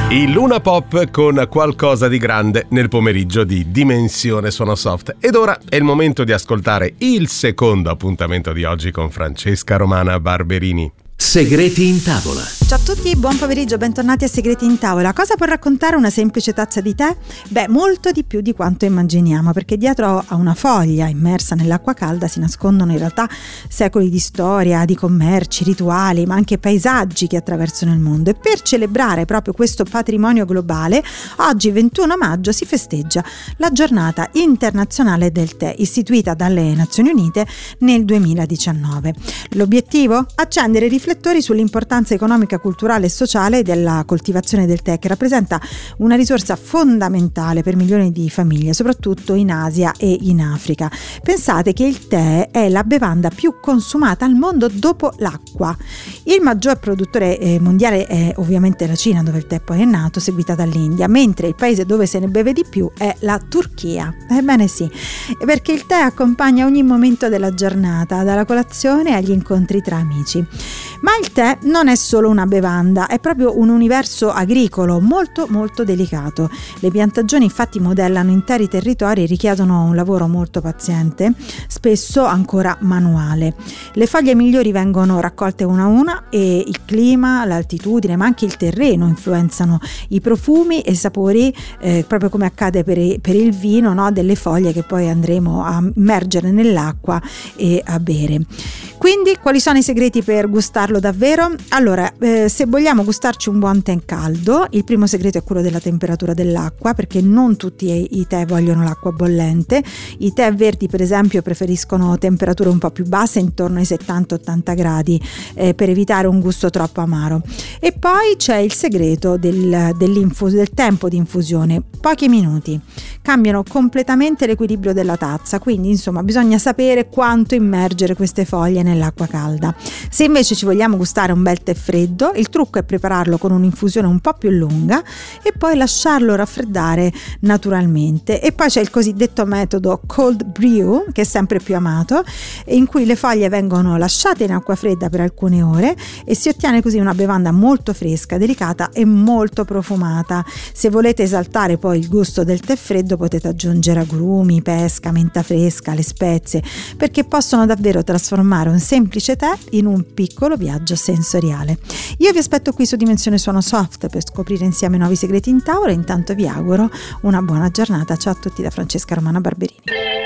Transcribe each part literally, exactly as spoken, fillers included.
Il Luna Pop con qualcosa di grande nel pomeriggio di Dimensione Suono Soft. Ed ora è il momento di ascoltare il secondo appuntamento di oggi con Francesca Romana Barberini. Segreti in tavola. Ciao a tutti, buon pomeriggio, bentornati a Segreti in tavola. Cosa può raccontare una semplice tazza di tè? Beh, molto di più di quanto immaginiamo, perché dietro a una foglia immersa nell'acqua calda si nascondono in realtà secoli di storia, di commerci, rituali, ma anche paesaggi che attraversano il mondo. E per celebrare proprio questo patrimonio globale, oggi ventuno maggio si festeggia la giornata internazionale del tè, istituita dalle Nazioni Unite nel duemiladiciannove. L'obiettivo? Accendere riflessioni sull'importanza economica, culturale e sociale della coltivazione del tè, che rappresenta una risorsa fondamentale per milioni di famiglie, soprattutto in Asia e in Africa. Pensate che il tè è la bevanda più consumata al mondo dopo l'acqua. Il maggior produttore eh, mondiale è ovviamente la Cina, dove il tè poi è nato, seguita dall'India, mentre il paese dove se ne beve di più è la Turchia. Ebbene sì, perché il tè accompagna ogni momento della giornata, dalla colazione agli incontri tra amici. Ma il tè non è solo una bevanda, è proprio un universo agricolo molto molto delicato. Le piantagioni infatti modellano interi territori e richiedono un lavoro molto paziente, spesso ancora manuale. Le foglie migliori vengono raccolte una a una e il clima, l'altitudine, ma anche il terreno influenzano i profumi e i sapori, eh, proprio come accade per, per il vino, no? Delle foglie che poi andremo a immergere nell'acqua e a bere. Quindi, quali sono i segreti per gustarlo davvero? Allora, eh, se vogliamo gustarci un buon tè caldo, il primo segreto è quello della temperatura dell'acqua, perché non tutti i, i tè vogliono l'acqua bollente. I tè verdi, per esempio, preferiscono temperature un po' più basse, intorno ai settanta ottanta gradi, eh, per evitare un gusto troppo amaro. E poi c'è il segreto del, dell'infus- del tempo di infusione. Pochi minuti cambiano completamente l'equilibrio della tazza, quindi insomma bisogna sapere quanto immergere queste foglie nell'acqua calda. Se invece ci vogliamo gustare un bel tè freddo, il trucco è prepararlo con un'infusione un po' più lunga e poi lasciarlo raffreddare naturalmente. E poi c'è il cosiddetto metodo cold brew, che è sempre più amato, in cui le foglie vengono lasciate in acqua fredda per alcune ore e si ottiene così una bevanda molto fresca, delicata e molto profumata. Se volete esaltare poi il gusto del tè freddo, potete aggiungere agrumi, pesca, menta fresca, le spezie, perché possono davvero trasformare un semplice tè in un piccolo viaggio sensoriale. Io vi aspetto qui su Dimensione Suono Soft per scoprire insieme nuovi segreti in tavola. Intanto vi auguro una buona giornata. Ciao a tutti da Francesca Romana Barberini.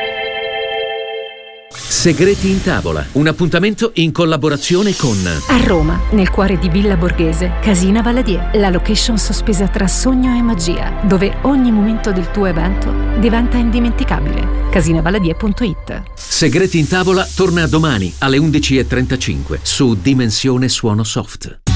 Segreti in tavola, un appuntamento in collaborazione con a Roma, nel cuore di Villa Borghese, Casina Valadier, la location sospesa tra sogno e magia, dove ogni momento del tuo evento diventa indimenticabile. casina valadier punto it. Segreti in tavola torna domani alle undici e trentacinque su Dimensione Suono Soft.